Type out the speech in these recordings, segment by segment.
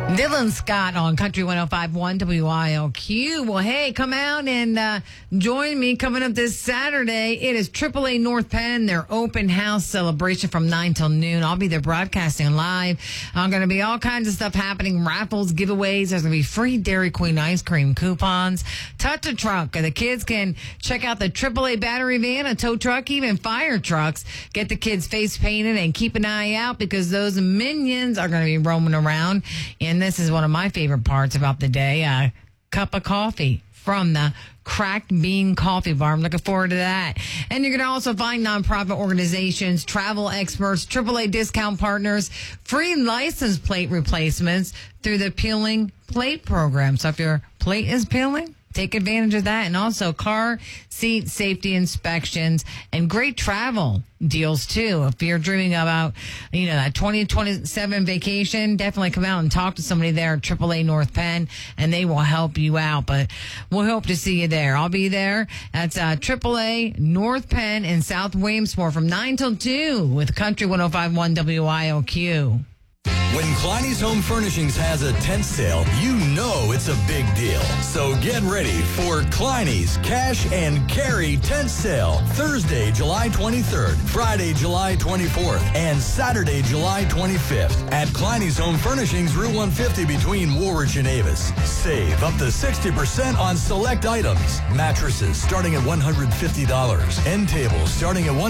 Dylan Scott on Country 105.1 WILQ. Well, hey, come out and join me coming up this Saturday. It is AAA North Penn, their open house celebration from 9 till noon. I'll be there broadcasting live. I'm going to be all kinds of stuff happening, raffles, giveaways. There's going to be free Dairy Queen ice cream coupons, touch a truck. The kids can check out the AAA battery van, a tow truck, even fire trucks. Get the kids face painted and keep an eye out because those minions are going to be roaming around. And this is one of my favorite parts about the day, a cup of coffee from the Cracked Bean Coffee Bar. I'm looking forward to that. And you're going to also find nonprofit organizations, travel experts, AAA discount partners, free license plate replacements through the Peeling Plate Program. So if your plate is peeling, take advantage of that. And also car seat safety inspections and great travel deals too. If you're dreaming about, that 2027 vacation, definitely come out and talk to somebody there at AAA North Penn and they will help you out. But we'll hope to see you there. I'll be there. That's AAA North Penn in South Williamsport from 9 till 2 with Country 105.1 WILQ. When Kleiny's Home Furnishings has a tent sale, you know it's a big deal. So get ready for Kleiny's Cash and Carry Tent Sale. Thursday, July 23rd, Friday, July 24th, and Saturday, July 25th at Kleiny's Home Furnishings, Route 150 between Woolwich and Avis. Save up to 60% on select items. Mattresses starting at $150. End tables starting at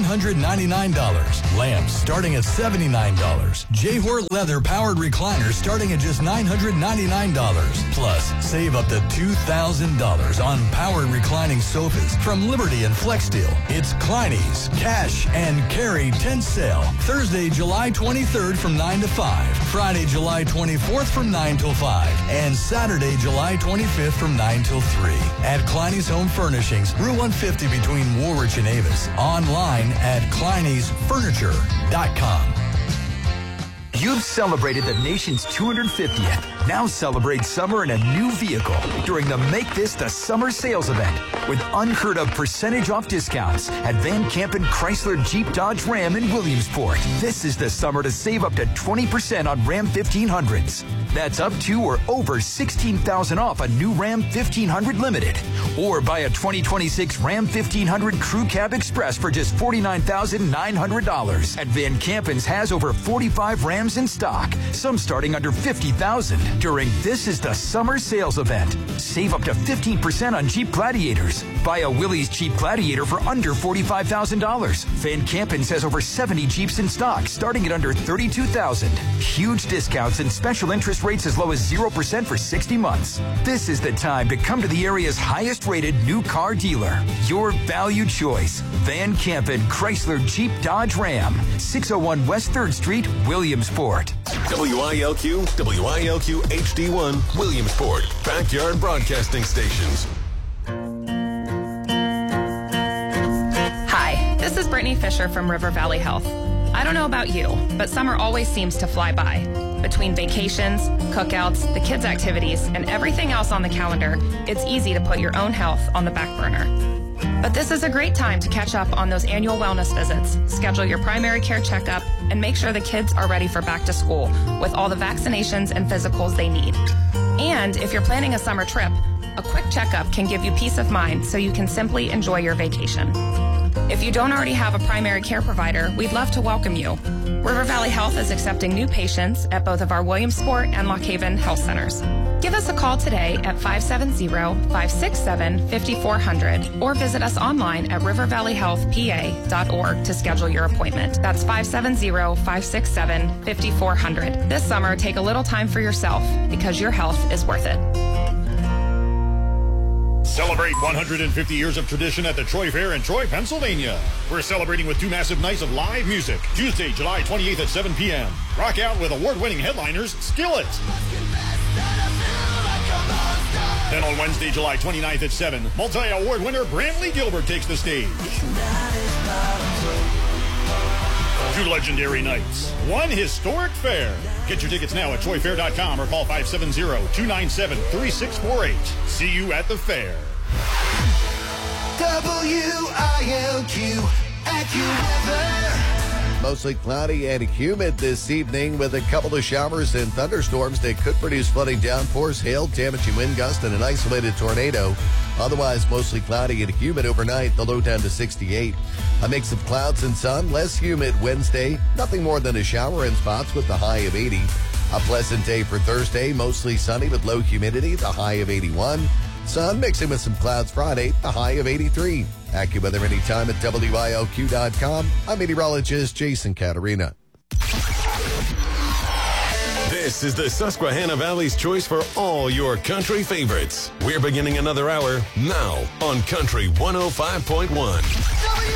$199. Lamps starting at $79. J-Hort Leather powered recliners starting at just $999. Plus, save up to $2,000 on powered reclining sofas from Liberty and FlexSteel. It's Kleiny's Cash and Carry Tent Sale. Thursday, July 23rd from 9 to 5. Friday, July 24th from 9 till 5. And Saturday, July 25th from 9 till 3. At Kleiny's Home Furnishings, Route 150 between Woolwich and Avis. Online at Kleiny'sFurniture.com. You've celebrated the nation's 250th. Now celebrate summer in a new vehicle during the Make This the Summer sales event with unheard of percentage off discounts at Van Campen Chrysler Jeep Dodge Ram in Williamsport. This is the summer to save up to 20% on Ram 1500s. That's up to or over $16,000 off a new Ram 1500 Limited. Or buy a 2026 Ram 1500 Crew Cab Express for just $49,900. At Van Campen's has over 45 Rams in stock, some starting under $50,000 during This is the Summer sales event. Save up to 15% on Jeep Gladiators. Buy a Willys Jeep Gladiator for under $45,000. Van Campen's has over 70 Jeeps in stock, starting at under $32,000. Huge discounts and special interest rates as low as 0% for 60 months. This is the time to come to the area's highest-rated new car dealer. Your value choice. Van Campen Chrysler Jeep Dodge Ram. 601 West 3rd Street, Williamsport. WILQ, WILQ HD1, Williamsport. Backyard Broadcasting Stations. Hi, this is Brittany Fisher from River Valley Health. I don't know about you, but summer always seems to fly by. Between vacations, cookouts, the kids' activities, and everything else on the calendar, it's easy to put your own health on the back burner. But this is a great time to catch up on those annual wellness visits, schedule your primary care checkup, and make sure the kids are ready for back to school with all the vaccinations and physicals they need. And if you're planning a summer trip, a quick checkup can give you peace of mind so you can simply enjoy your vacation. If you don't already have a primary care provider, we'd love to welcome you. River Valley Health is accepting new patients at both of our Williamsport and Lock Haven health centers. Give us a call today at 570-567-5400 or visit us online at rivervalleyhealthpa.org to schedule your appointment. That's 570-567-5400. This summer, take a little time for yourself because your health is worth it. Celebrate 150 years of tradition at the Troy Fair in Troy, Pennsylvania. We're celebrating with 2 massive nights of live music. Tuesday, July 28th at 7 p.m. Rock out with award-winning headliners Skillet. Then on Wednesday, July 29th at 7, multi-award winner Brantley Gilbert takes the stage. 2 legendary nights, 1 historic fair. Get your tickets now at troyfair.com or call 570-297-3648. See you at the fair. WILQ, AccuWeather. Mostly cloudy and humid this evening with a couple of showers and thunderstorms that could produce flooding downpours, hail, damaging wind gust, and an isolated tornado. Otherwise, mostly cloudy and humid overnight, the low down to 68. A mix of clouds and sun, less humid Wednesday. Nothing more than a shower in spots with the high of 80. A pleasant day for Thursday, mostly sunny with low humidity, the high of 81. Sun mixing with some clouds Friday, the high of 83. AccuWeather anytime at WILQ.com. I'm meteorologist Jason Caterina. This is the Susquehanna Valley's choice for all your country favorites. We're beginning another hour now on Country 105.1.